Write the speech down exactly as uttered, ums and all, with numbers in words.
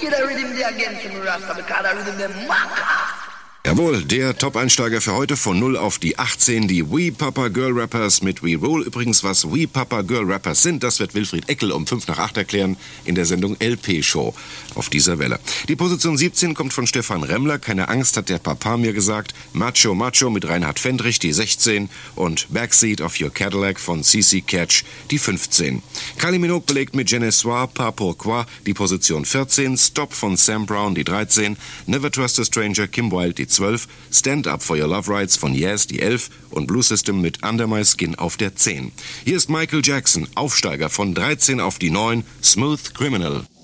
wicked rhythm there again to me, Rasta, because the rhythm them maca. Jawohl, der Top-Einsteiger für heute von null auf die achtzehn, die We Papa Girl Rappers mit We Roll. Übrigens, was We Papa Girl Rappers sind, das wird Wilfried Eckel um fünf nach acht erklären in der Sendung L P-Show auf dieser Welle. Die Position siebzehn kommt von Stefan Remmler. Keine Angst, hat der Papa mir gesagt. Macho Macho mit Reinhard Fendrich, die sechzehn. Und Backseat of Your Cadillac von C C Catch, die fünfzehn. Kylie Minogue belegt mit Je ne sais pas pourquoi die Position vierzehn. Stop von Sam Brown, die dreizehn. Never Trust a Stranger, Kim Wilde, die zwölf, Stand Up for Your Love Rights von Yes, die elf und Blue System mit Under My Skin auf der zehn. Hier ist Michael Jackson, Aufsteiger von dreizehn auf die neun, Smooth Criminal.